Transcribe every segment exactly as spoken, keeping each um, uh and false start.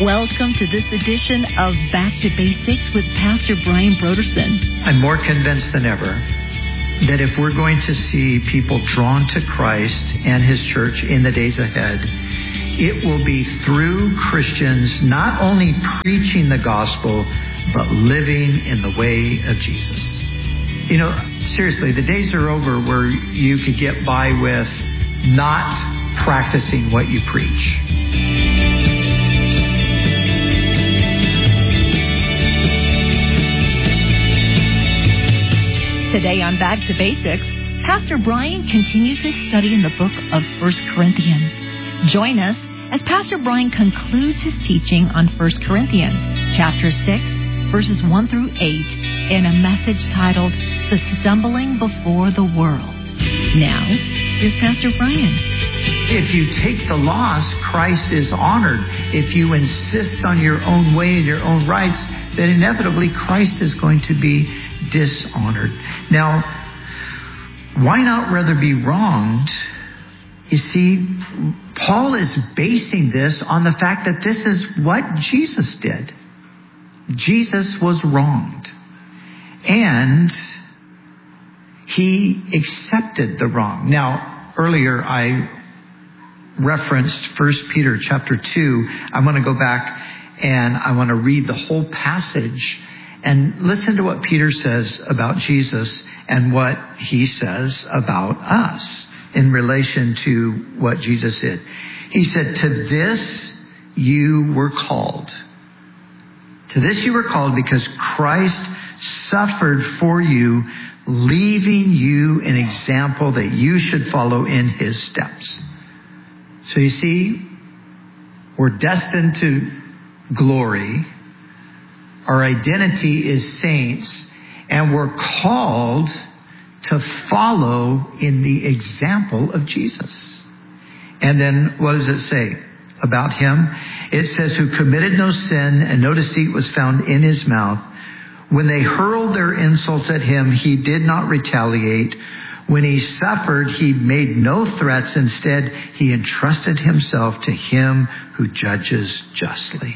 Welcome to this edition of Back to Basics with Pastor Brian Brodersen. I'm more convinced than ever that if we're going to see people drawn to Christ and His church in the days ahead, it will be through Christians not only preaching the gospel, but living in the way of Jesus. You know, seriously, the days are over where you could get by with not practicing what you preach. Today on Back to Basics, Pastor Brian continues his study in the book of First Corinthians. Join us as Pastor Brian concludes his teaching on First Corinthians, chapter six, verses one through eight, in a message titled, The Stumbling Before the World. Now, here's Pastor Brian. If you take the loss, Christ is honored. If you insist on your own way and your own rights, then inevitably Christ is going to be dishonored. Now, why not rather be wronged? You see, Paul is basing this on the fact that this is what Jesus did. Jesus was wronged. And he accepted the wrong. Now, earlier I referenced First Peter chapter two. I want to go back and I want to read the whole passage and listen to what Peter says about Jesus and what he says about us in relation to what Jesus did. He said, to this you were called. To this you were called because Christ suffered for you, leaving you an example that you should follow in his steps. So you see, we're destined to glory. Our identity is saints, and we're called to follow in the example of Jesus. And then what does it say about him? It says, who committed no sin and no deceit was found in his mouth. When they hurled their insults at him, he did not retaliate. When he suffered, he made no threats. Instead, he entrusted himself to him who judges justly.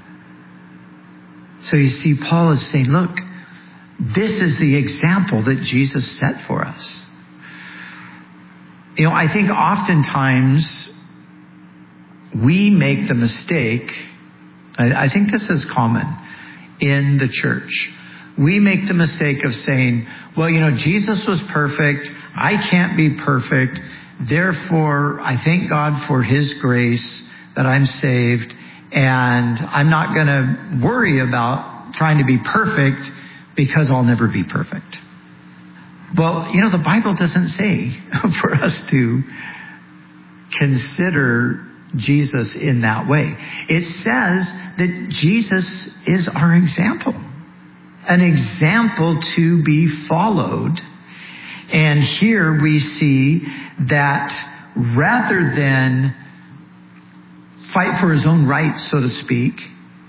So you see, Paul is saying, look, this is the example that Jesus set for us. You know, I think oftentimes we make the mistake, I, I think this is common in the church. We make the mistake of saying, well, you know, Jesus was perfect. I can't be perfect. Therefore, I thank God for his grace that I'm saved. And I'm not going to worry about trying to be perfect because I'll never be perfect. Well, you know, the Bible doesn't say for us to consider Jesus in that way. It says that Jesus is our example, an example to be followed. And here we see that rather than fight for his own rights, so to speak,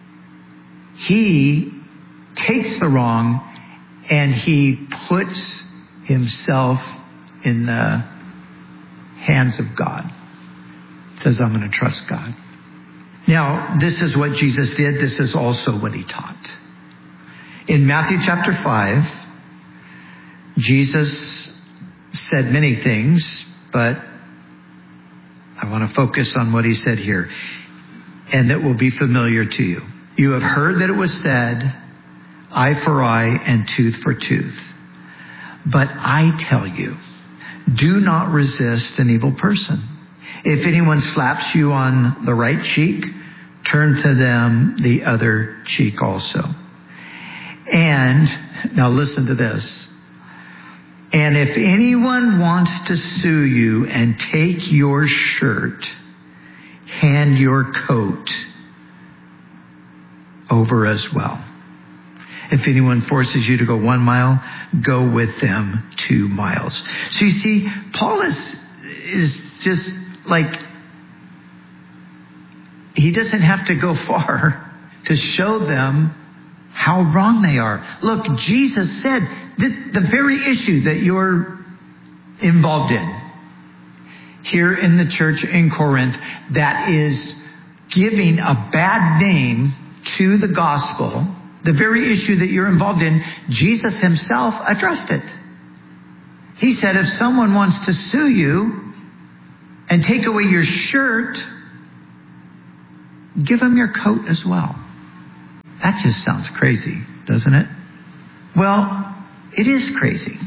he takes the wrong and he puts himself in the hands of God. Says, I'm going to trust God. Now, this is what Jesus did. This is also what he taught. In Matthew chapter five, Jesus said many things, but I want to focus on what he said here, and that will be familiar to you. You have heard that it was said, eye for eye and tooth for tooth. But I tell you, do not resist an evil person. If anyone slaps you on the right cheek, turn to them the other cheek also. And now listen to this. And if anyone wants to sue you and take your shirt, hand your coat over as well. If anyone forces you to go one mile, go with them two miles. So you see, Paul is, is just like, he doesn't have to go far to show them how wrong they are. Look, Jesus said that the very issue that you're involved in here in the church in Corinth, that is giving a bad name to the gospel, the very issue that you're involved in, Jesus himself addressed it. He said, if someone wants to sue you and take away your shirt, give them your coat as well. That just sounds crazy, doesn't it? Well, it is crazy.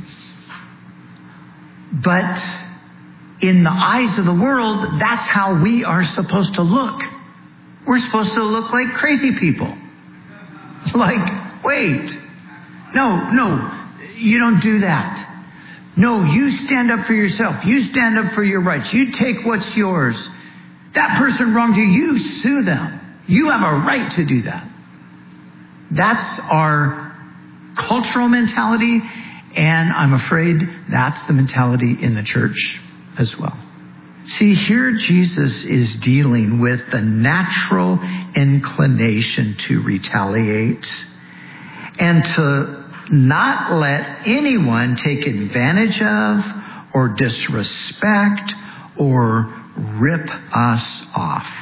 But in the eyes of the world, that's how we are supposed to look. We're supposed to look like crazy people. Like, wait, no, no, you don't do that. No, you stand up for yourself. You stand up for your rights. You take what's yours. That person wronged you. You sue them. You have a right to do that. That's our cultural mentality, and I'm afraid that's the mentality in the church as well. See, here Jesus is dealing with the natural inclination to retaliate and to not let anyone take advantage of or disrespect or rip us off.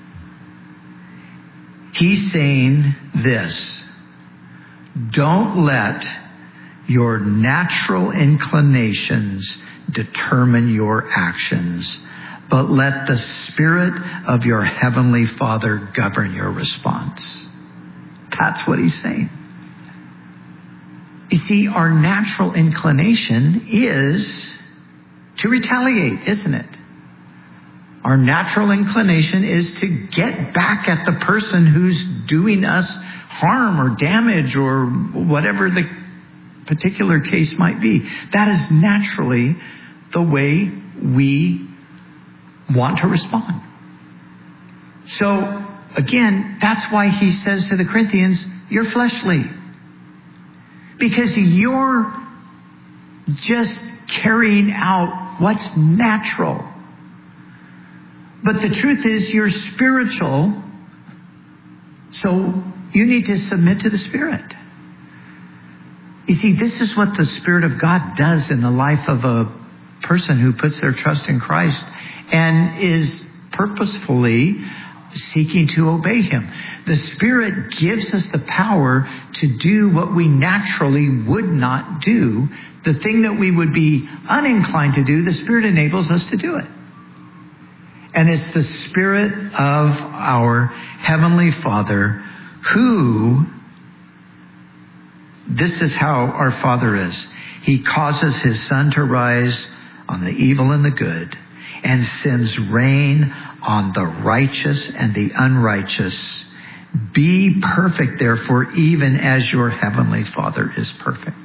He's saying this: don't let your natural inclinations determine your actions, but let the Spirit of your Heavenly Father govern your response. That's what he's saying. You see, our natural inclination is to retaliate, isn't it? Our natural inclination is to get back at the person who's doing us harm or damage or whatever the particular case might be. That is naturally the way we want to respond. So, again, that's why he says to the Corinthians, you're fleshly. Because you're just carrying out what's natural. But the truth is, you're spiritual, so you need to submit to the Spirit. You see, this is what the Spirit of God does in the life of a person who puts their trust in Christ and is purposefully seeking to obey him. The Spirit gives us the power to do what we naturally would not do. The thing that we would be uninclined to do, the Spirit enables us to do it. And it's the Spirit of our Heavenly Father who, this is how our Father is. He causes his sun to rise on the evil and the good, and sends rain on the righteous and the unrighteous. Be perfect, therefore, even as your Heavenly Father is perfect.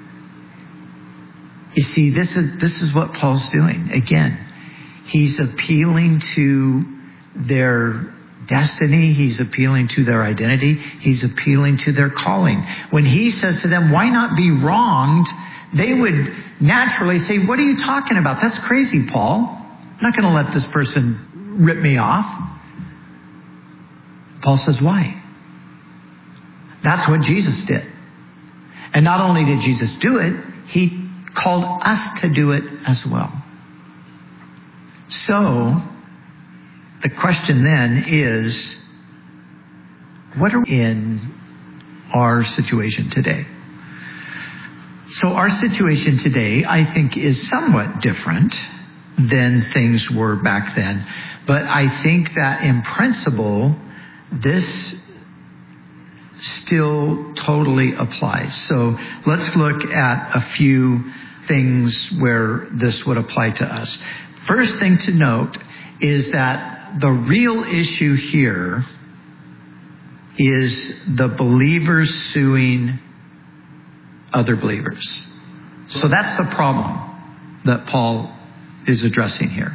You see, this is this is what Paul's doing. Again, he's appealing to their destiny. He's appealing to their identity. He's appealing to their calling. When he says to them, why not be wronged? They would naturally say, what are you talking about? That's crazy, Paul. I'm not going to let this person rip me off. Paul says, why? That's what Jesus did. And not only did Jesus do it, he called us to do it as well. So, the question then is, what are we in our situation today? So our situation today, I think, is somewhat different than things were back then. But I think that in principle, this still totally applies. So let's look at a few things where this would apply to us. First thing to note is that the real issue here is the believers suing other believers. So that's the problem that Paul is addressing here.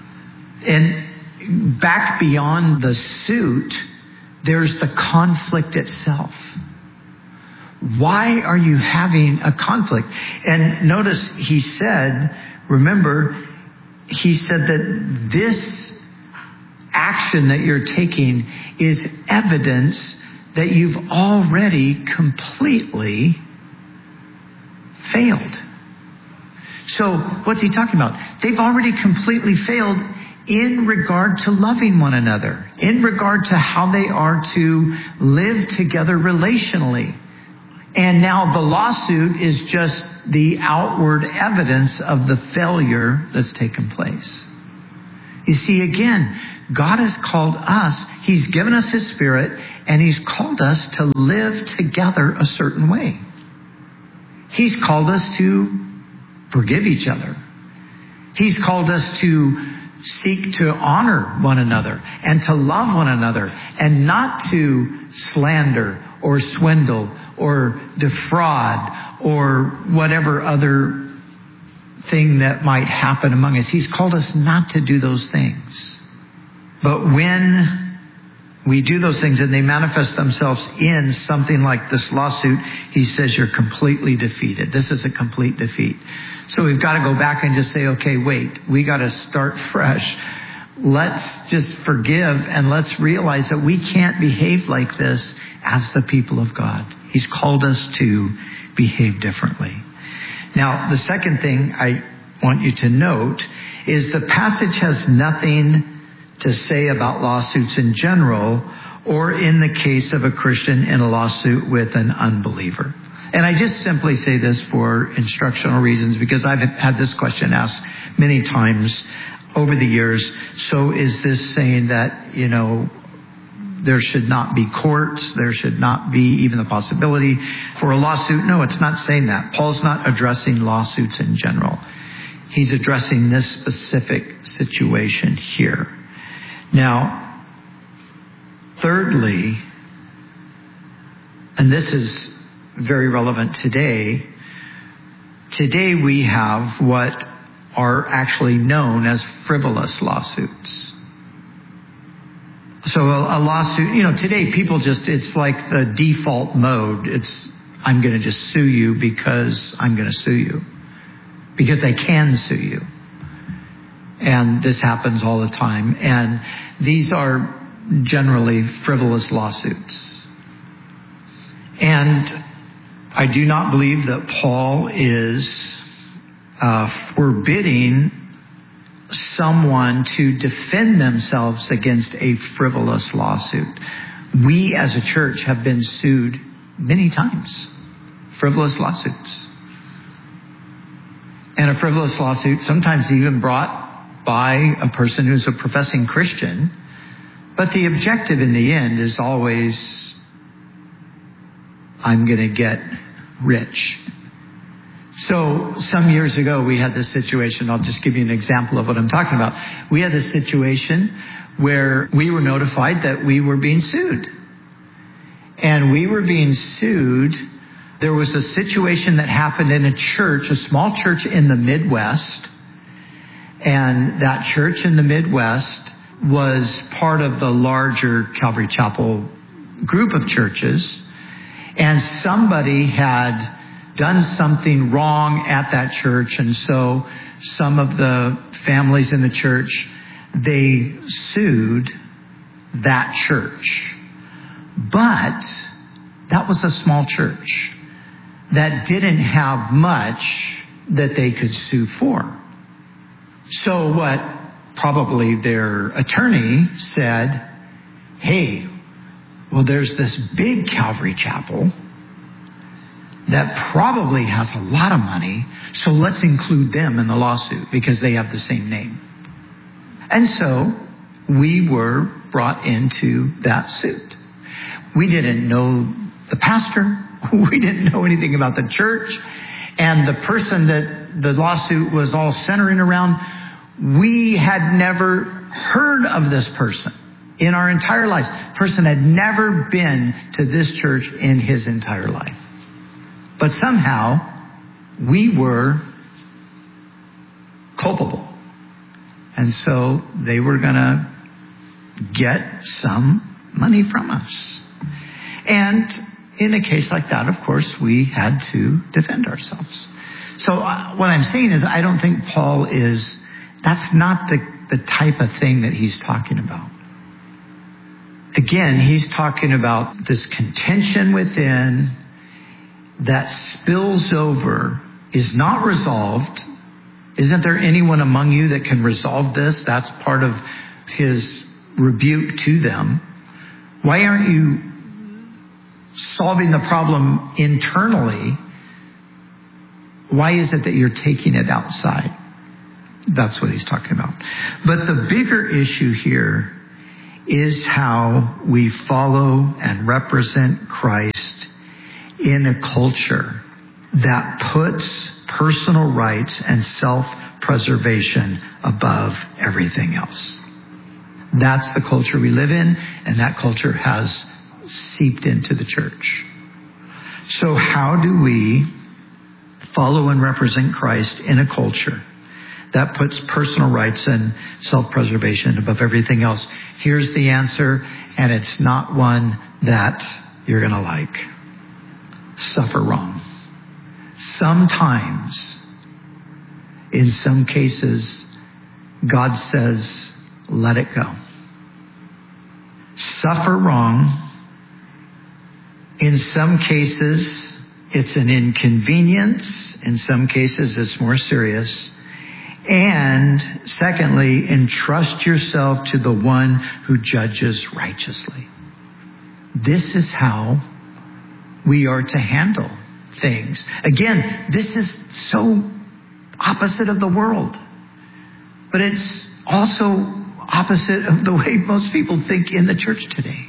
And back beyond the suit, there's the conflict itself. Why are you having a conflict? And notice he said, remember, he said that this action that you're taking is evidence that you've already completely failed. So what's he talking about? They've already completely failed in regard to loving one another, in regard to how they are to live together relationally. And now the lawsuit is just the outward evidence of the failure that's taken place. You see, again, God has called us, He's given us His Spirit, and He's called us to live together a certain way. He's called us to forgive each other. He's called us to seek to honor one another and to love one another and not to slander or swindle or defraud or whatever other thing that might happen among us. He's called us not to do those things. But when we do those things and they manifest themselves in something like this lawsuit, he says you're completely defeated. This is a complete defeat. So we've got to go back and just say, okay, wait, we got to start fresh. Let's just forgive and let's realize that we can't behave like this as the people of God. He's called us to behave differently. Now, the second thing I want you to note is the passage has nothing to say about lawsuits in general or in the case of a Christian in a lawsuit with an unbeliever. And I just simply say this for instructional reasons because I've had this question asked many times over the years. So is this saying that, you know, there should not be courts, there should not be even the possibility for a lawsuit? No, it's not saying that. Paul's not addressing lawsuits in general. He's addressing this specific situation here. Now, thirdly, and this is very relevant today, today we have what are actually known as frivolous lawsuits. So a, a lawsuit, you know, today people just, it's like the default mode. It's, I'm going to just sue you because I'm going to sue you. Because I can sue you. And this happens all the time. And these are generally frivolous lawsuits. And I do not believe that Paul is uh, forbidding someone to defend themselves against a frivolous lawsuit. We as a church have been sued many times. Frivolous lawsuits. And a frivolous lawsuit sometimes even brought by a person who's a professing Christian. But the objective in the end is always, I'm going to get rich. So some years ago, we had this situation. I'll just give you an example of what I'm talking about. We had this situation where we were notified that we were being sued. And we were being sued. There was a situation that happened in a church, a small church in the Midwest. And that church in the Midwest was part of the larger Calvary Chapel group of churches. And somebody had done something wrong at that church. And so some of the families in the church, they sued that church. But that was a small church that didn't have much that they could sue for. So what probably their attorney said, hey, well, there's this big Calvary Chapel that probably has a lot of money, so let's include them in the lawsuit because they have the same name. And so we were brought into that suit. We didn't know the pastor. We didn't know anything about the church. And the person that the lawsuit was all centering around, we had never heard of this person in our entire lives. The person had never been to this church in his entire life. But somehow we were culpable. And so they were going to get some money from us. And in a case like that, of course, we had to defend ourselves. So uh, what I'm saying is I don't think Paul is, that's not the, the type of thing that he's talking about. Again, he's talking about this contention within that spills over, is not resolved, Isn't there anyone among you that can resolve this? That's part of his rebuke to them. Why aren't you solving the problem internally? Why is it that you're taking it outside? That's what he's talking about. But the bigger issue here is how we follow and represent Christ in a culture that puts personal rights and self-preservation above everything else. That's the culture we live in, and that culture has seeped into the church. So how do we follow and represent Christ in a culture that puts personal rights and self-preservation above everything else? Here's the answer, and it's not one that you're going to like. Suffer wrong. Sometimes, in some cases, God says, let it go. Suffer wrong. In some cases, it's an inconvenience. In some cases, it's more serious. And secondly, entrust yourself to the one who judges righteously. This is how we are to handle things. Again, this is so opposite of the world. But it's also opposite of the way most people think in the church today.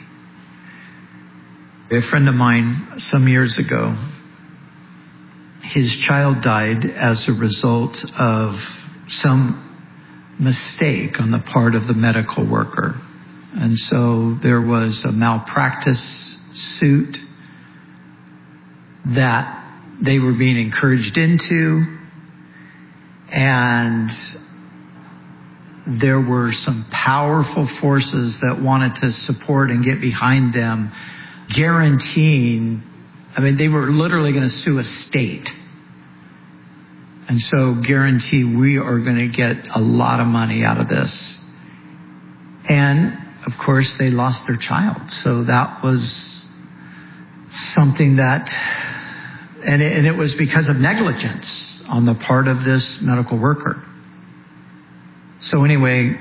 A friend of mine some years ago, his child died as a result of some mistake on the part of the medical worker. And so there was a malpractice suit that they were being encouraged into. And there were some powerful forces that wanted to support and get behind them, guaranteeing, I mean, they were literally going to sue a state. And so guarantee we are going to get a lot of money out of this. And of course they lost their child. So that was something that, and it, and it was because of negligence on the part of this medical worker. So anyway,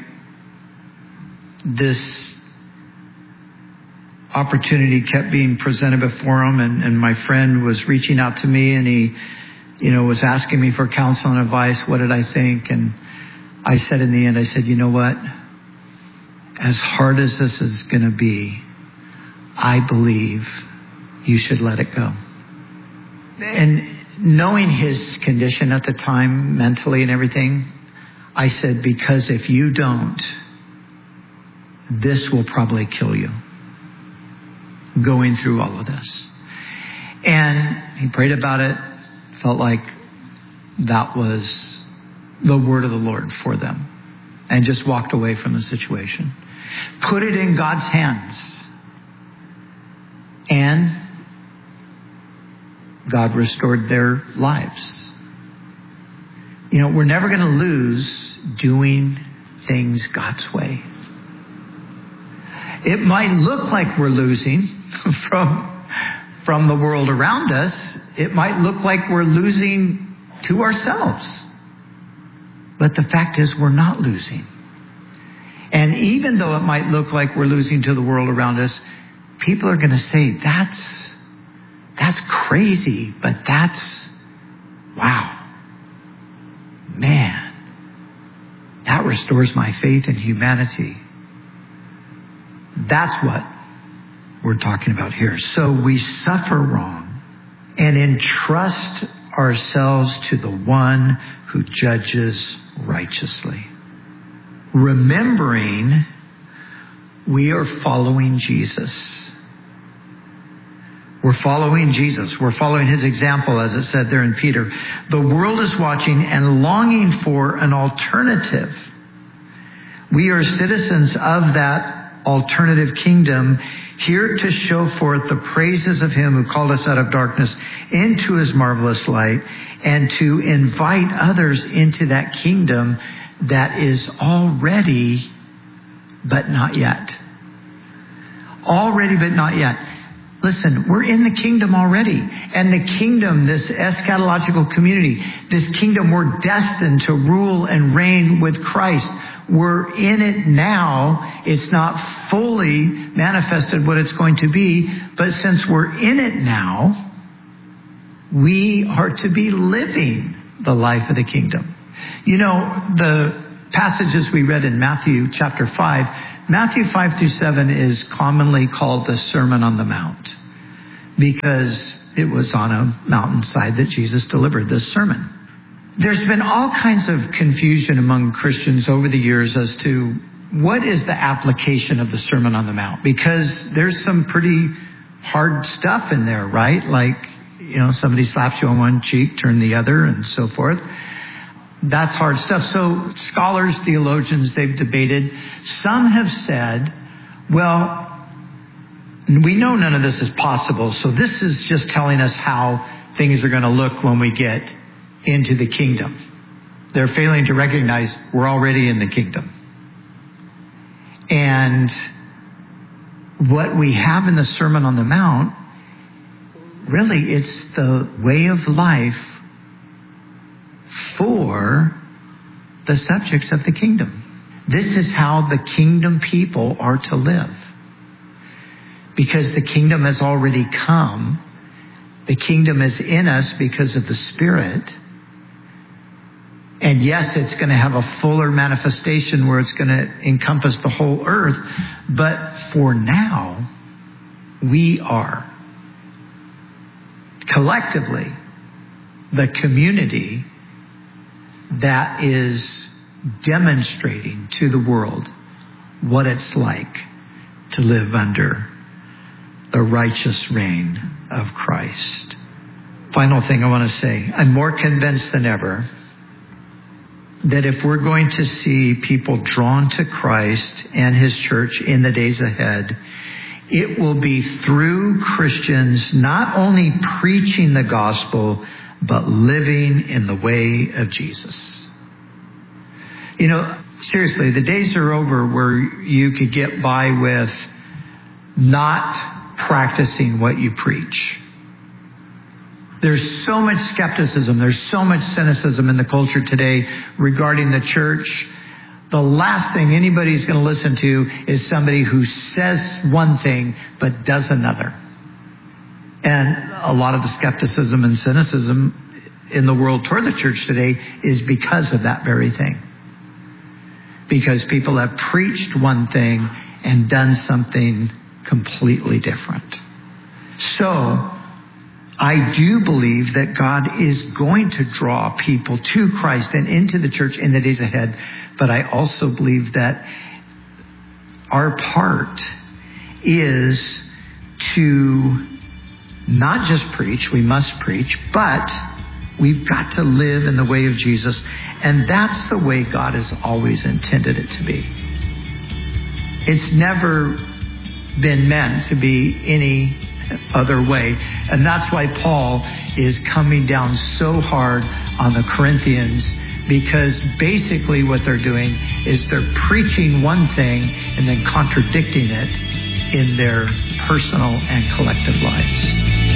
this opportunity kept being presented before him, and, and my friend was reaching out to me, and he, you know, was asking me for counsel and advice. What did I think? And I said in the end, I said, you know what? As hard as this is going to be, I believe you should let it go. And knowing his condition at the time, mentally and everything, I said, because if you don't, this will probably kill you, going through all of this. And he prayed about it, felt like that was the word of the Lord for them, and just walked away from the situation. Put it in God's hands. And God restored their lives. You know, we're never going to lose doing things God's way. It might look like we're losing from, from the world around us. It might look like we're losing to ourselves. But the fact is, we're not losing. And even though it might look like we're losing to the world around us, people are going to say, that's, that's crazy, but that's, wow. Man, that restores my faith in humanity. That's what we're talking about here. So we suffer wrong and entrust ourselves to the one who judges righteously. Remembering we are following Jesus. We're following Jesus. We're following his example, as it said there in Peter. The world is watching and longing for an alternative. We are citizens of that alternative kingdom, here to show forth the praises of him who called us out of darkness into his marvelous light, and to invite others into that kingdom that is already, but not yet. Already, but not yet. Listen, we're in the kingdom already. And the kingdom, this eschatological community, this kingdom, we're destined to rule and reign with Christ. We're in it now. It's not fully manifested what it's going to be. But since we're in it now, we are to be living the life of the kingdom. You know, the passages we read in Matthew chapter five, Matthew five through seven is commonly called the Sermon on the Mount because it was on a mountainside that Jesus delivered this sermon. There's been all kinds of confusion among Christians over the years as to what is the application of the Sermon on the Mount, because there's some pretty hard stuff in there, right? Like, you know, somebody slaps you on one cheek, turn the other, and so forth. That's hard stuff. So scholars, theologians, they've debated. Some have said, well, we know none of this is possible, so this is just telling us how things are going to look when we get into the kingdom. They're failing to recognize we're already in the kingdom. And what we have in the Sermon on the Mount, really, it's the way of life for the subjects of the kingdom. This is how the kingdom people are to live. Because the kingdom has already come. The kingdom is in us because of the Spirit. And yes, it's going to have a fuller manifestation where it's going to encompass the whole earth. But for now, we are collectively the community that is demonstrating to the world what it's like to live under the righteous reign of Christ. Final thing I want to say, I'm more convinced than ever that if we're going to see people drawn to Christ and His church in the days ahead, it will be through Christians not only preaching the gospel, but living in the way of Jesus. You know, seriously, the days are over where you could get by with not practicing what you preach. There's so much skepticism. There's so much cynicism in the culture today regarding the church. The last thing anybody's going to listen to is somebody who says one thing but does another. And a lot of the skepticism and cynicism in the world toward the church today is because of that very thing. Because people have preached one thing and done something completely different. So I do believe that God is going to draw people to Christ and into the church in the days ahead. But I also believe that our part is to not just preach, we must preach, but we've got to live in the way of Jesus. And that's the way God has always intended it to be. It's never been meant to be any other way. And that's why Paul is coming down so hard on the Corinthians, because basically what they're doing is they're preaching one thing and then contradicting it in their personal and collective lives.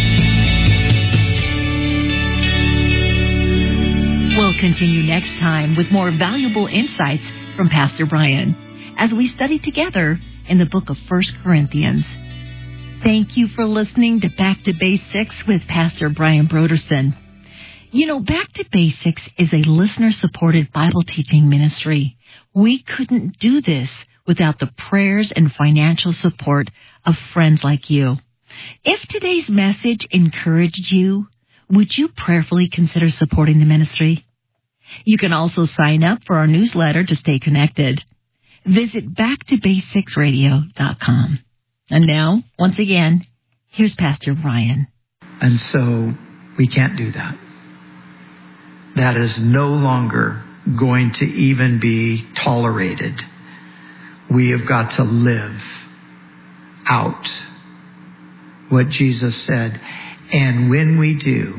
We'll continue next time with more valuable insights from Pastor Brian as we study together in the book of First Corinthians. Thank you for listening to Back to Basics with Pastor Brian Brodersen. You know, Back to Basics is a listener-supported Bible teaching ministry. We couldn't do this without the prayers and financial support of friends like you. If today's message encouraged you, would you prayerfully consider supporting the ministry? You can also sign up for our newsletter to stay connected. Visit back to basics radio dot com. And now, once again, here's Pastor Brian. And so we can't do that. That is no longer going to even be tolerated. We have got to live out what Jesus said. And when we do,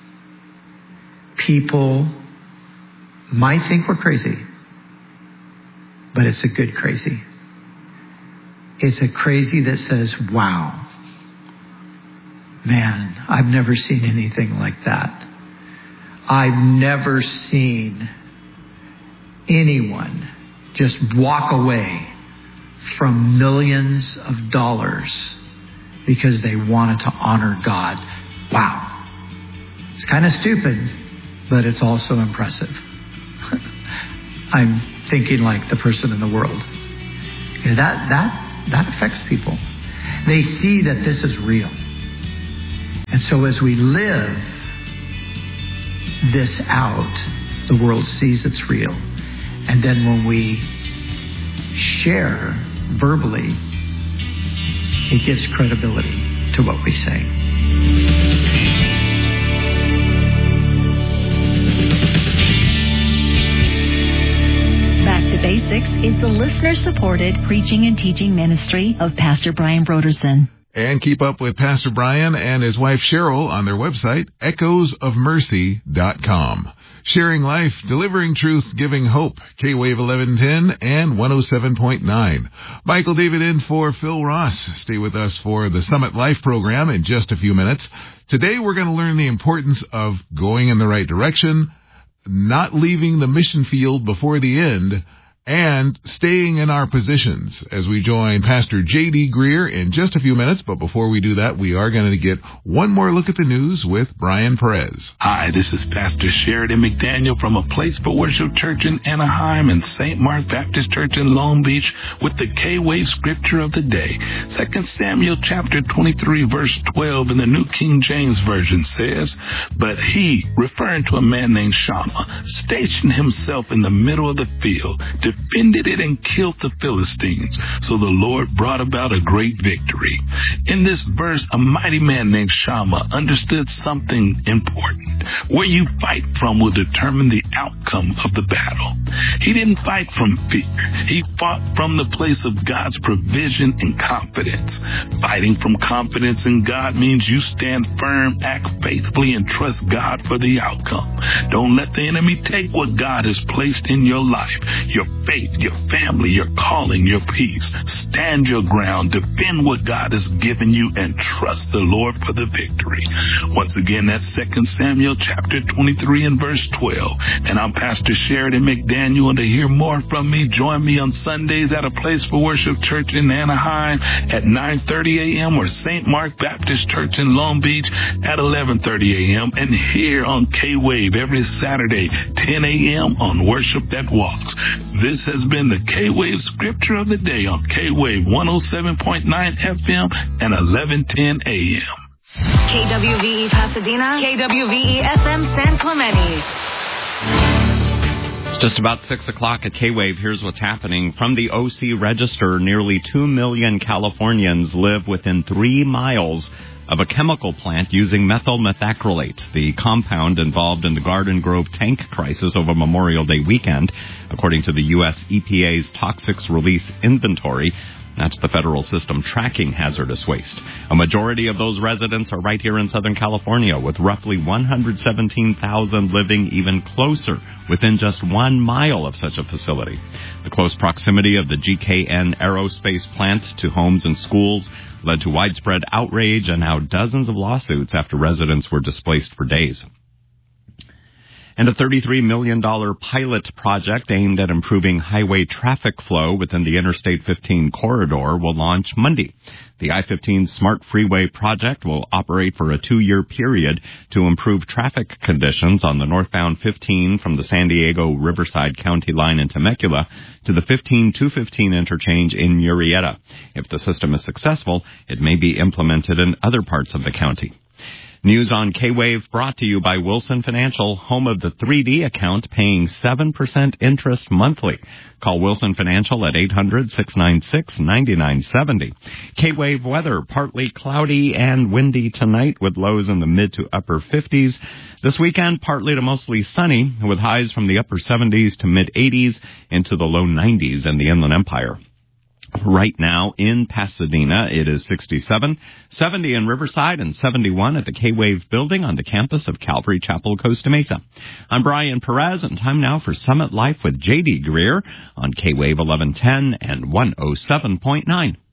people might think we're crazy, but it's a good crazy. It's a crazy that says, wow, Man, I've never seen anything like that. I've never seen anyone just walk away from millions of dollars because they wanted to honor God. Wow. It's kind of stupid, but it's also impressive. I'm thinking like the person in the world. Yeah, that, that, that affects people. They see that this is real. And so as we live this out, the world sees it's real. And then when we share verbally, it gives credibility to what we say. Back to Basics is the listener-supported preaching and teaching ministry of Pastor Brian Brodersen. And keep up with Pastor Brian and his wife Cheryl on their website, echoes of mercy dot com. Sharing life, delivering truth, giving hope. K-Wave eleven ten and one oh seven point nine. Michael David in for Phil Ross. Stay with us for the Summit Life program in just a few minutes. Today we're going to learn the importance of going in the right direction, not leaving the mission field before the end, and staying in our positions as we join Pastor J D. Greer in just a few minutes. But before we do that, we are going to get one more look at the news with Brian Perez. Hi, this is Pastor Sheridan McDaniel from A Place for Worship Church in Anaheim and Saint Mark Baptist Church in Long Beach with the K-Wave Scripture of the Day. Second Samuel chapter twenty-three, verse twelve in the New King James Version says, "But he," referring to a man named Shammah, "stationed himself in the middle of the field, defended it and killed the Philistines. So the Lord brought about a great victory." In this verse, a mighty man named Shammah understood something important. Where you fight from will determine the outcome of the battle. He didn't fight from fear. He fought from the place of God's provision and confidence. Fighting from confidence in God means you stand firm, act faithfully, and trust God for the outcome. Don't let the enemy take what God has placed in your life. Your faith, your family, your calling, your peace. Stand your ground, defend what God has given you, and trust the Lord for the victory. Once again, that's Second Samuel chapter twenty-three and verse twelve. And I'm Pastor Sheridan McDaniel, and to hear more from me, join me on Sundays at A Place for Worship Church in Anaheim at nine thirty a.m. or Saint Mark Baptist Church in Long Beach at eleven thirty a.m. and here on K-Wave every Saturday, ten a.m. on Worship That Walks. This has been the K-Wave Scripture of the Day on K-Wave one oh seven point nine F M and eleven ten a.m. K W V E Pasadena, K W V E F M San Clemente. It's just about six o'clock at K-Wave. Here's what's happening. From the O C Register, nearly two million Californians live within three miles of a chemical plant using methyl methacrylate, the compound involved in the Garden Grove tank crisis over Memorial Day weekend, according to the U S E P A's Toxics Release Inventory. That's the federal system tracking hazardous waste. A majority of those residents are right here in Southern California, with roughly one hundred seventeen thousand living even closer, within just one mile of such a facility. The close proximity of the G K N aerospace plant to homes and schools led to widespread outrage and now dozens of lawsuits after residents were displaced for days. And a thirty-three million dollars pilot project aimed at improving highway traffic flow within the Interstate fifteen corridor will launch Monday. The I fifteen Smart Freeway project will operate for a two-year period to improve traffic conditions on the northbound fifteen from the San Diego Riverside County line in Temecula to the fifteen two fifteen interchange in Murrieta. If the system is successful, it may be implemented in other parts of the county. News on K-Wave brought to you by Wilson Financial, home of the three D account, paying seven percent interest monthly. Call Wilson Financial at eight hundred, six nine six, nine nine seven zero. K-Wave weather, partly cloudy and windy tonight with lows in the mid to upper fifties. This weekend, partly to mostly sunny with highs from the upper seventies to mid eighties into the low nineties in the Inland Empire. Right now in Pasadena, it is sixty-seven, seventy in Riverside, and seventy-one at the K-Wave building on the campus of Calvary Chapel, Costa Mesa. I'm Brian Perez, and time now for Summit Life with J D. Greer on K-Wave eleven ten and one oh seven point nine.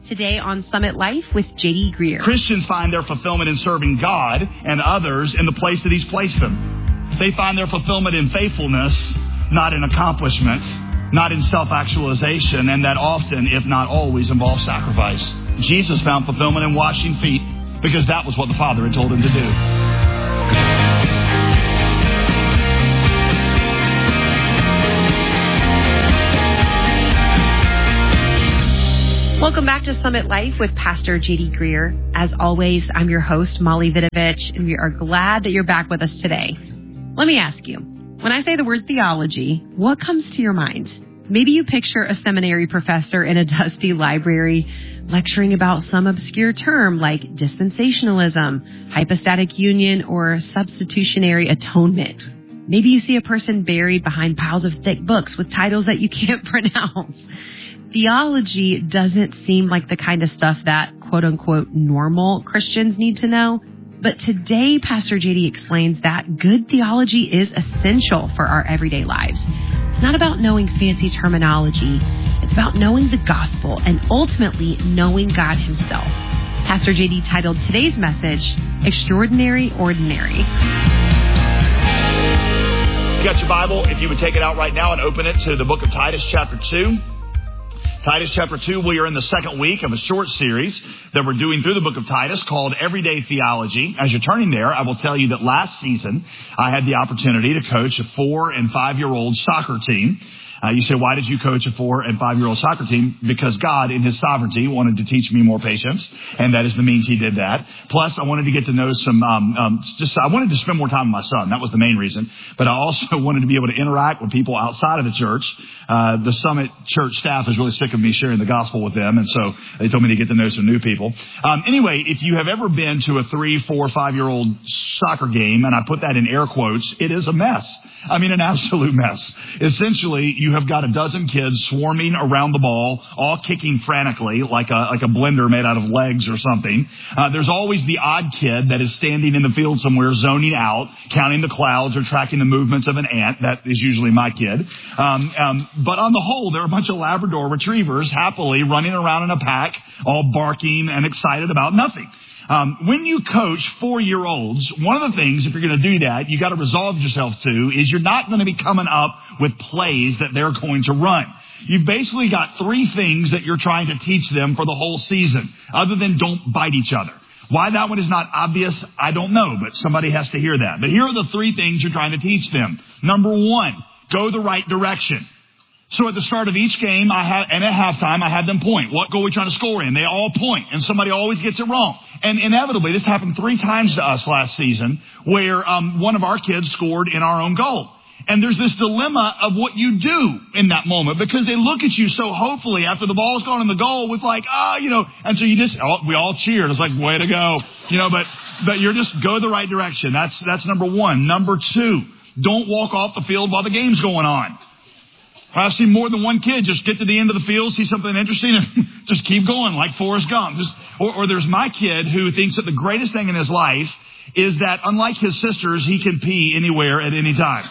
Today on Summit Life with J D Greer. Christians find their fulfillment in serving God and others in the place that He's placed them. They find their fulfillment in faithfulness, not in accomplishment, not in self-actualization, and that often, if not always, involves sacrifice. Jesus found fulfillment in washing feet because that was what the Father had told Him to do. Welcome back to Summit Life with Pastor J D Greer. As always, I'm your host, Molly Vidovich, and we are glad that you're back with us today. Let me ask you, when I say the word theology, what comes to your mind? Maybe you picture a seminary professor in a dusty library lecturing about some obscure term like dispensationalism, hypostatic union, or substitutionary atonement. Maybe you see a person buried behind piles of thick books with titles that you can't pronounce. Theology doesn't seem like the kind of stuff that quote-unquote normal Christians need to know. But today, Pastor J D explains that good theology is essential for our everyday lives. It's not about knowing fancy terminology. It's about knowing the gospel and ultimately knowing God Himself. Pastor J D titled today's message, Extraordinary Ordinary. You got your Bible? If you would take it out right now and open it to the book of Titus chapter two. Titus chapter two, we are in the second week of a short series that we're doing through the book of Titus called Everyday Theology. As you're turning there, I will tell you that last season I had the opportunity to coach a four and five-year-old soccer team. Uh, you say, why did you coach a four and five-year-old soccer team? Because God, in His sovereignty, wanted to teach me more patience, and that is the means He did that. Plus, I wanted to get to know some, um, um, just I wanted to spend more time with my son. That was the main reason. But I also wanted to be able to interact with people outside of the church. Uh, the Summit Church staff is really sick of me sharing the gospel with them, and so they told me to get to know some new people. Um, anyway, if you have ever been to a three, four, five-year-old soccer game, and I put that in air quotes, it is a mess. I mean, an absolute mess. Essentially, you have got a dozen kids swarming around the ball, all kicking frantically like a like a blender made out of legs or something. Uh, there's always the odd kid that is standing in the field somewhere, zoning out, counting the clouds or tracking the movements of an ant. That is usually my kid. Um, um, but on the whole, there are a bunch of Labrador retrievers happily running around in a pack, all barking and excited about nothing. Um, when you coach four-year-olds, one of the things, if you're going to do that, you got to resolve yourself to, is you're not going to be coming up with plays that they're going to run. You've basically got three things that you're trying to teach them for the whole season, other than don't bite each other. Why that one is not obvious, I don't know, but somebody has to hear that. But here are the three things you're trying to teach them. Number one, go the right direction. So at the start of each game, I have, and at halftime, I had them point. What goal are we trying to score in? They all point, and somebody always gets it wrong. And inevitably, this happened three times to us last season, where um, one of our kids scored in our own goal. And there's this dilemma of what you do in that moment, because they look at you so hopefully after the ball's gone in the goal with like, ah, oh, you know, and so you just, oh, we all cheered. It's like, way to go, you know, but, but you're just go the right direction. That's, that's number one. Number two, don't walk off the field while the game's going on. I've seen more than one kid just get to the end of the field, see something interesting, and just keep going like Forrest Gump. Just, or, or there's my kid who thinks that the greatest thing in his life is that, unlike his sisters, he can pee anywhere at any time.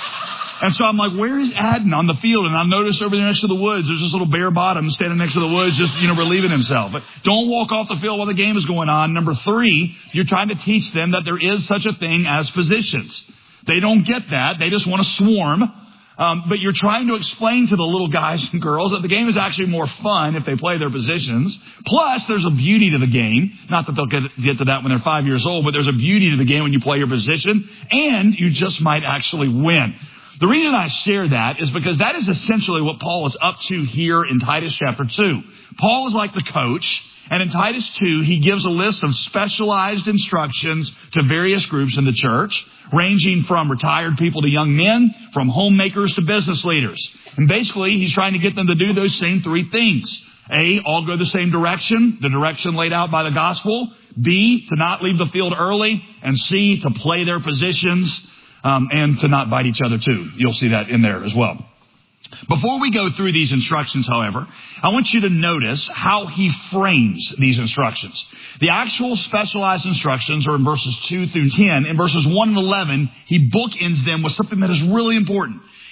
And so I'm like, where is Adden on the field? And I noticed over there next to the woods, there's this little bare bottom standing next to the woods, just, you know, relieving himself. But don't walk off the field while the game is going on. Number three, you're trying to teach them that there is such a thing as physicians. They don't get that. They just want to swarm. Um, but you're trying to explain to the little guys and girls that the game is actually more fun if they play their positions. Plus, there's a beauty to the game. Not that they'll get, get to that when they're five years old, but there's a beauty to the game when you play your position, and you just might actually win. The reason I share that is because that is essentially what Paul is up to here in Titus chapter two. Paul is like the coach, and in Titus two, he gives a list of specialized instructions to various groups in the church, ranging from retired people to young men, from homemakers to business leaders. And basically, he's trying to get them to do those same three things. A, all go the same direction, the direction laid out by the gospel. B, to not leave the field early. And C, to play their positions, um, and to not bite each other too. You'll see that in there as well. Before we go through these instructions, however, I want you to notice how he frames these instructions. The actual specialized instructions are in verses two through ten. In verses one and eleven, he bookends them with something that is really important.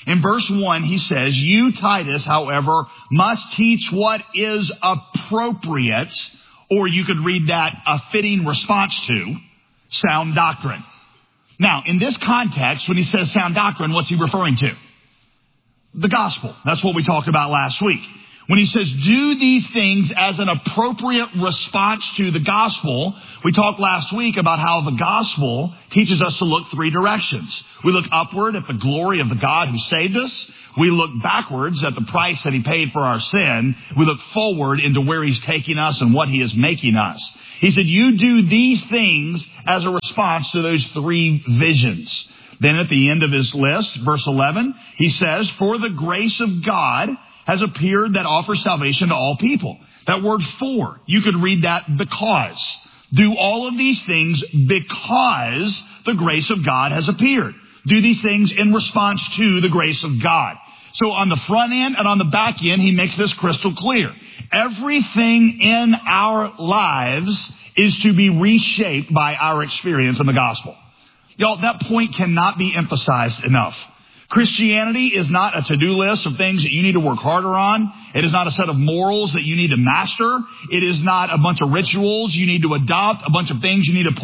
In verse one, he says, you, Titus, however, must teach what is appropriate, or you could read that a fitting response to sound doctrine. Now, in this context, when he says sound doctrine, what's he referring to? The gospel. That's what we talked about last week. When he says do these things as an appropriate response to the gospel, we talked last week about how the gospel teaches us to look three directions. We look upward at the glory of the God who saved us. We look backwards at the price that he paid for our sin. We look forward into where he's taking us and what he is making us. He said, you do these things as a response to those three visions. Then at the end of his list, verse eleven, he says, for the grace of God has appeared that offers salvation to all people. That word for, you could read that because. Do all of these things because the grace of God has appeared. Do these things in response to the grace of God. So on the front end and on the back end, he makes this crystal clear. Everything in our lives is to be reshaped by our experience in the gospel. Y'all, that point cannot be emphasized enough. Christianity is not a to-do list of things that you need to work harder on. It is not a set of morals that you need to master. It is not a bunch of rituals you need to adopt, a bunch of things you need to put